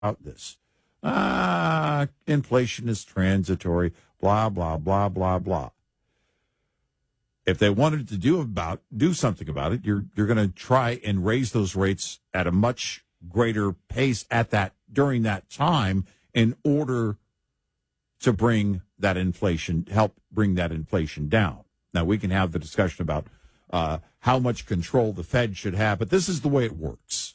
this. Inflation is transitory, blah, blah, blah, blah, blah. If they wanted to do something about it, you're going to try and raise those rates at a much greater pace during that time in order to bring that inflation, help bring that inflation down. Now, we can have the discussion about how much control the Fed should have, but this is the way it works.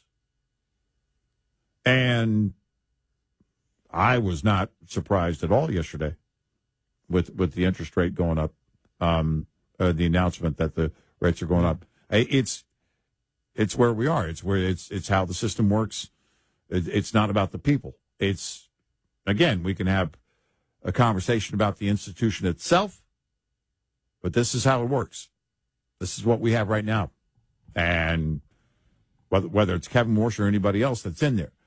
And I was not surprised at all yesterday with the interest rate going up, the announcement that the rates are going up. It's where we are. It's how the system works. It's not about the people. It's, again, we can have a conversation about the institution itself, but this is how it works. This is what we have right now. And whether it's Kevin Warsh or anybody else that's in there.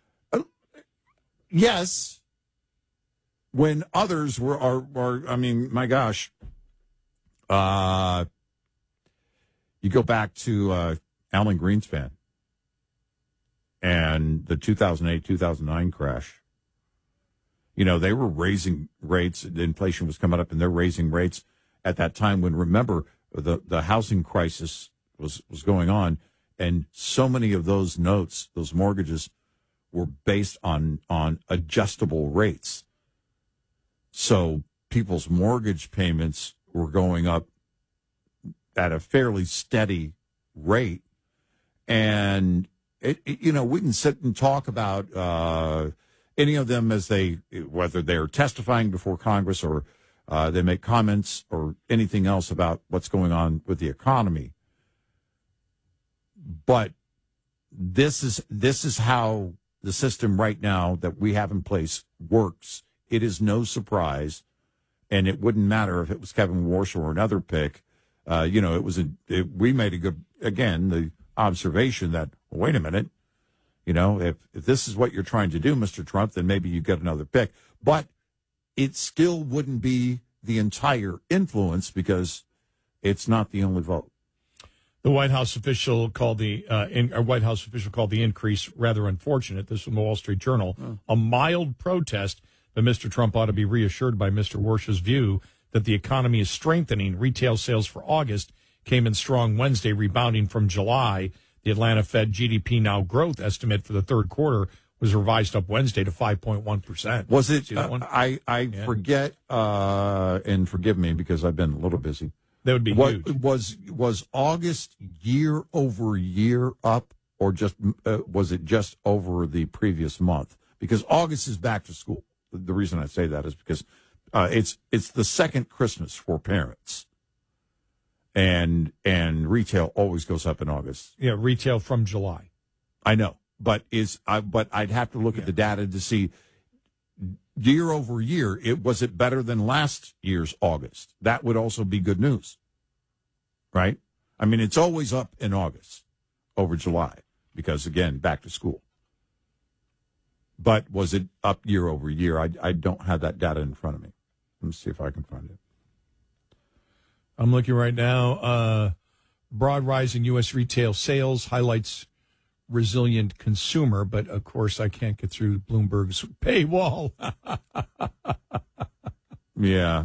Yes, when others are I mean, my gosh, you go back to Alan Greenspan and the 2008-2009 crash. You know, they were raising rates. The inflation was coming up, and they're raising rates at that time when, remember, the housing crisis was going on, and so many of those notes, those mortgages, were based on adjustable rates. So people's mortgage payments were going up at a fairly steady rate. And, we can sit and talk about any of them whether they're testifying before Congress or they make comments or anything else about what's going on with the economy. But this is how the system right now that we have in place works. It is no surprise, and it wouldn't matter if it was Kevin Warsh or another pick. We made the observation that, wait a minute, if this is what you're trying to do, Mr. Trump, then maybe you get another pick. But it still wouldn't be the entire influence because it's not the only vote. The White House official called the increase rather unfortunate. This from the Wall Street Journal. A mild protest, but Mr. Trump ought to be reassured by Mr. Warsh's view that the economy is strengthening. Retail sales for August came in strong Wednesday, rebounding from July. The Atlanta Fed GDP Now growth estimate for the third quarter was revised up Wednesday to 5.1%. Was it? I forget, and forgive me because I've been a little busy. That would be huge. Was August year over year up, or just was it just over the previous month? Because August is back to school. The reason I say that is because it's the second Christmas for parents, and retail always goes up in August. Yeah, retail from July. I know, but I'd have to look at the data to see. Year over year, was it better than last year's August? That would also be good news, right? I mean, it's always up in August over July because, again, back to school. But was it up year over year? I don't have that data in front of me. Let me see if I can find it. I'm looking right now. Broad rise in U.S. retail sales highlights resilient consumer, but of course I can't get through Bloomberg's paywall. Yeah.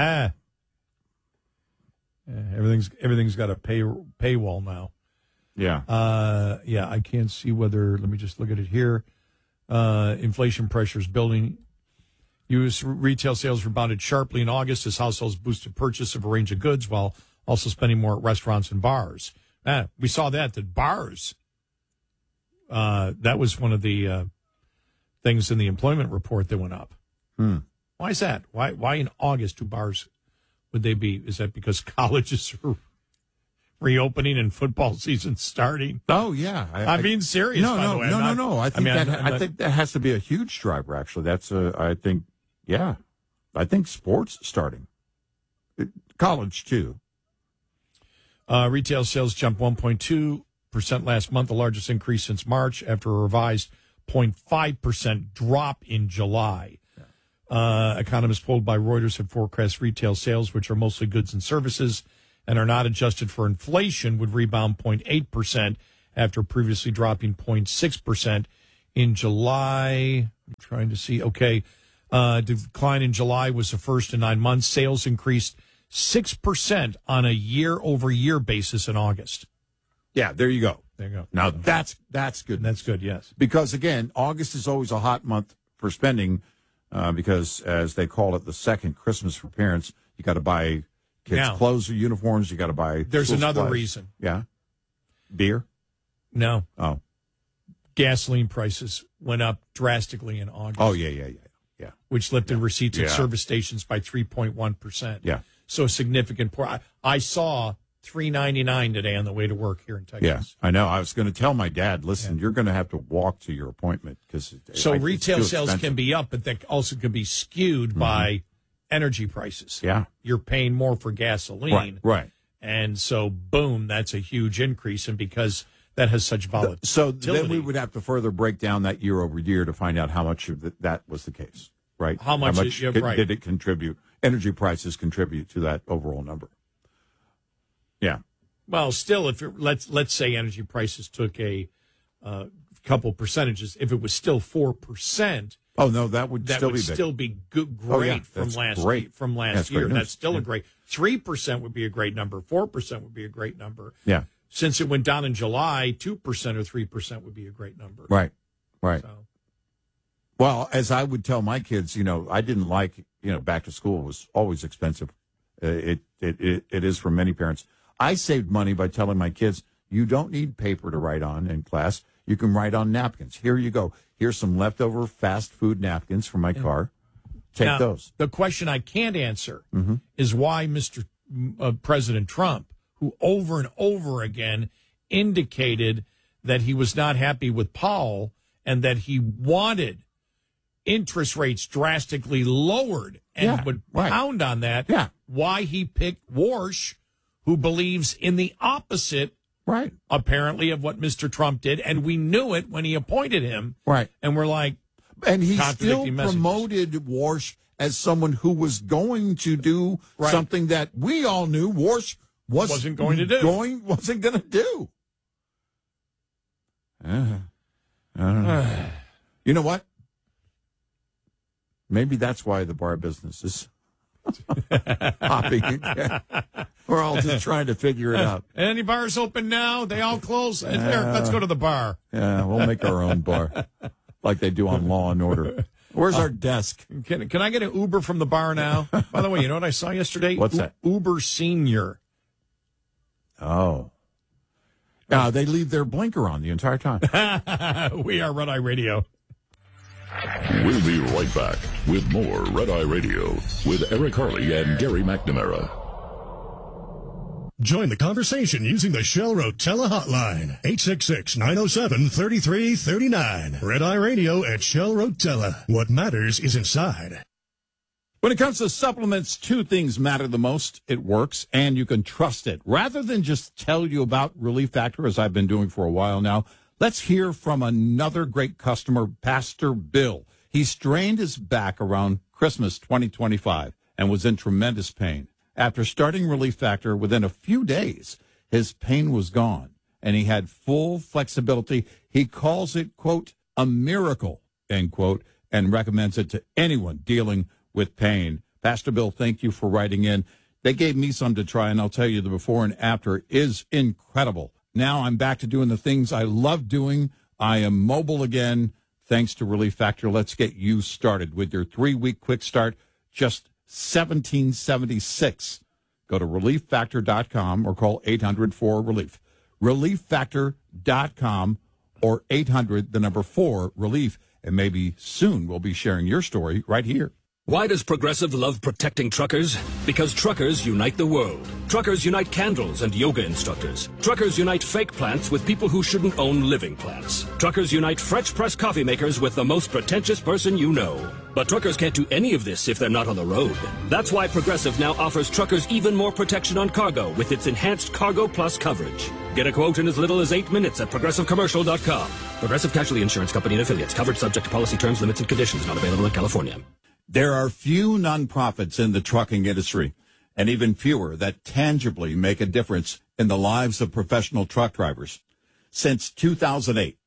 Everything's got a paywall now. Yeah. I can't see whether, let me just look at it here. Inflation pressures building. U.S. retail sales rebounded sharply in August as households boosted purchase of a range of goods while also spending more at restaurants and bars. We saw that bars, that was one of the things in the employment report that went up. Why is that? Why in August do bars would they be? Is that because colleges are reopening and football season starting? Oh yeah, I'm being serious. No. I think that has to be a huge driver. Actually, I think sports starting, college too. Retail sales jumped 1.2% last month, the largest increase since March, after a revised 0.5% drop in July. Economists polled by Reuters have forecast retail sales, which are mostly goods and services and are not adjusted for inflation, would rebound 0.8% after previously dropping 0.6% in July. I'm trying to see. Okay. Decline in July was the first in 9 months. Sales increased 6% on a year-over-year basis in August. Yeah, there you go. There you go. Now, that's good. That's good, yes. Because, again, August is always a hot month for spending because, as they call it, the second Christmas for parents, you got to buy kids' clothes or uniforms. You got to buy. There's another supplies. reason. Yeah. Beer? No. Oh. Gasoline prices went up drastically in August. Oh, yeah. Which lifted receipts at service stations by 3.1%. Yeah. So a significant pour. I saw $3.99 today on the way to work here in Texas. Yeah, I know. I was going to tell my dad, listen, you're going to have to walk to your appointment because retail sales can be up, but that also can be skewed by energy prices. Yeah, you're paying more for gasoline, right? And so, boom, that's a huge increase, and because that has such volatility. So then we would have to further break down that year over year to find out how much of that was the case, right? How much did it contribute? Energy prices contribute to that overall number. Yeah. Well, still, if let's say energy prices took a couple percentages, if it was still 4%. Oh no, that would still be great from last year. That's still a great 3% would be a great number. 4% would be a great number. Yeah. Since it went down in July, 2% or 3% would be a great number. Right. So. Well, as I would tell my kids, I didn't like, back to school was always expensive. It is for many parents. I saved money by telling my kids, you don't need paper to write on in class. You can write on napkins. Here you go. Here's some leftover fast food napkins from my car. Take those. The question I can't answer is why Mr. President Trump, who over and over again indicated that he was not happy with Powell and that he wanted interest rates drastically lowered and would pound on that, why he picked Warsh, who believes in the opposite, apparently, of what Mr. Trump did. And we knew it when he appointed him. Right. And we're like, and he still promoted Warsh as someone who was going to do something that we all knew Warsh wasn't going to do. Wasn't going to do. I don't know. You know what? Maybe that's why the bar business is popping again. We're all just trying to figure it out. Any bars open now? They all close. Let's go to the bar. Yeah, we'll make our own bar, like they do on Law and Order. Where's our desk? Can I get an Uber from the bar now? By the way, you know what I saw yesterday? What's that? Uber Senior. Oh. They leave their blinker on the entire time. We are Red Eye Radio. We'll be right back with more Red Eye Radio with Eric Harley and Gary McNamara. Join the conversation using the Shell Rotella hotline, 866-907-3339. Red Eye Radio at Shell Rotella. What matters is inside. When it comes to supplements, two things matter the most. It works, and you can trust it. Rather than just tell you about Relief Factor, as I've been doing for a while now, let's hear from another great customer, Pastor Bill. He strained his back around Christmas 2025 and was in tremendous pain. After starting Relief Factor, within a few days, his pain was gone, and he had full flexibility. He calls it, quote, a miracle, end quote, and recommends it to anyone dealing with pain. Pastor Bill, thank you for writing in. They gave me some to try, and I'll tell you the before and after is incredible. Now I'm back to doing the things I love doing. I am mobile again, thanks to Relief Factor. Let's get you started with your 3-week quick start, just $17.76. Go to relieffactor.com or call 800-4RELIEF. Relieffactor.com or 800-4RELIEF. And maybe soon we'll be sharing your story right here. Why does Progressive love protecting truckers? Because truckers unite the world. Truckers unite candles and yoga instructors. Truckers unite fake plants with people who shouldn't own living plants. Truckers unite French press coffee makers with the most pretentious person you know. But truckers can't do any of this if they're not on the road. That's why Progressive now offers truckers even more protection on cargo with its enhanced Cargo Plus coverage. Get a quote in as little as 8 minutes at ProgressiveCommercial.com. Progressive Casualty Insurance Company and Affiliates. Coverage subject to policy terms, limits, and conditions. Not available in California. There are few nonprofits in the trucking industry, and even fewer that tangibly make a difference in the lives of professional truck drivers. Since 2008,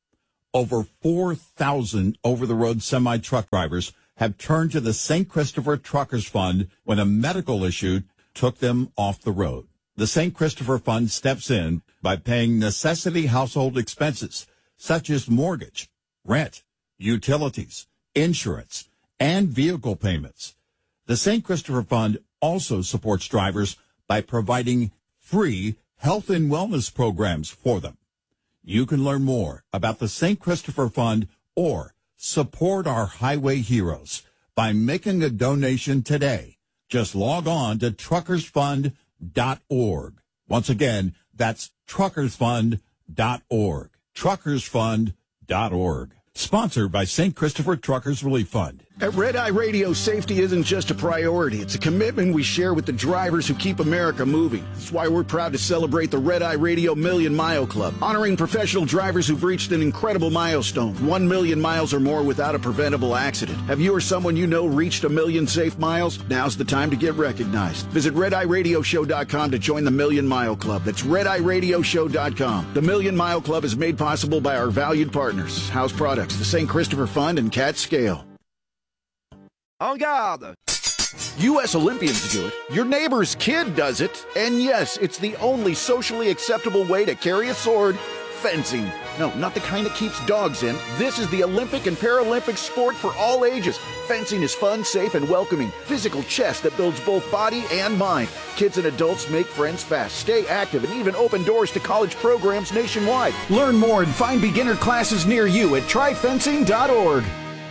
Over 4,000 over-the-road semi-truck drivers have turned to the St. Christopher Truckers Fund when a medical issue took them off the road. The St. Christopher Fund steps in by paying necessity household expenses such as mortgage, rent, utilities, insurance, and vehicle payments. The St. Christopher Fund also supports drivers by providing free health and wellness programs for them. You can learn more about the St. Christopher Fund or support our highway heroes by making a donation today. Just log on to truckersfund.org. Once again, that's truckersfund.org. Truckersfund.org. Sponsored by St. Christopher Truckers Relief Fund. At Red Eye Radio, safety isn't just a priority. It's a commitment we share with the drivers who keep America moving. That's why we're proud to celebrate the Red Eye Radio Million Mile Club, honoring professional drivers who've reached an incredible milestone, 1 million miles or more without a preventable accident. Have you or someone you know reached 1 million safe miles? Now's the time to get recognized. Visit RedEyeRadioShow.com to join the Million Mile Club. That's RedEyeRadioShow.com. The Million Mile Club is made possible by our valued partners, House Products, the St. Christopher Fund, and Cat Scale. En garde! U.S. Olympians do it. Your neighbor's kid does it. And yes, it's the only socially acceptable way to carry a sword, fencing. No, not the kind that keeps dogs in. This is the Olympic and Paralympic sport for all ages. Fencing is fun, safe, and welcoming. Physical chess that builds both body and mind. Kids and adults make friends fast, stay active, and even open doors to college programs nationwide. Learn more and find beginner classes near you at tryfencing.org.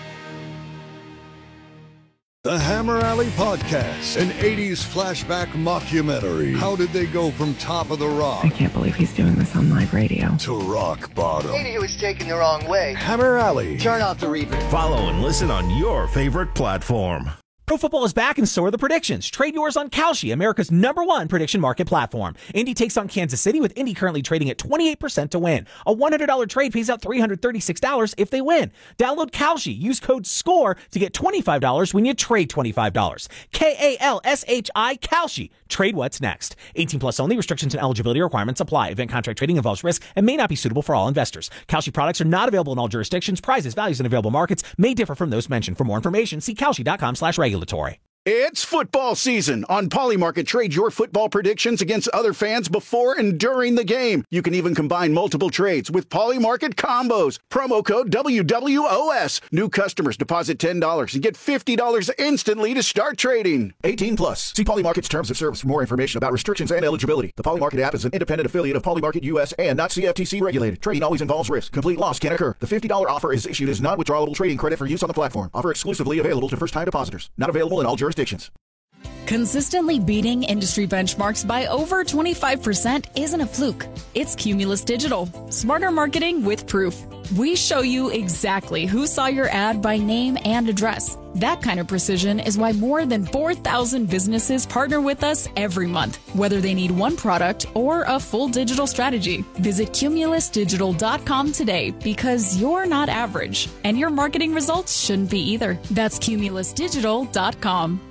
The Hammer Alley Podcast, an 80s flashback mockumentary. How did they go from top of the rock? I can't believe he's doing this on live radio. To rock bottom. Maybe he was taken the wrong way. Hammer Alley. Turn off the reverb. Follow and listen on your favorite platform. Pro football is back and so are the predictions. Trade yours on Kalshi, America's #1 prediction market platform. Indy takes on Kansas City with Indy currently trading at 28% to win. A $100 trade pays out $336 if they win. Download Kalshi. Use code SCORE to get $25 when you trade $25. Kalshi, Kalshi. Trade what's next. 18 plus only. Restrictions and eligibility requirements apply. Event contract trading involves risk and may not be suitable for all investors. Kalshi products are not available in all jurisdictions. Prices, values, and available markets may differ from those mentioned. For more information, see Kalshi.com/regulatory. It's football season. On Polymarket, trade your football predictions against other fans before and during the game. You can even combine multiple trades with Polymarket combos. Promo code WWOS. New customers deposit $10 and get $50 instantly to start trading. 18 plus. See Polymarket's terms of service for more information about restrictions and eligibility. The Polymarket app is an independent affiliate of Polymarket US and not CFTC regulated. Trading always involves risk. Complete loss can occur. The $50 offer is issued as non-withdrawable trading credit for use on the platform. Offer exclusively available to first-time depositors. Not available in all jurisdictions. Consistently beating industry benchmarks by over 25% isn't a fluke. It's Cumulus Digital. Smarter marketing with proof. We show you exactly who saw your ad by name and address. That kind of precision is why more than 4,000 businesses partner with us every month, whether they need one product or a full digital strategy. Visit cumulusdigital.com today because you're not average and your marketing results shouldn't be either. That's cumulusdigital.com.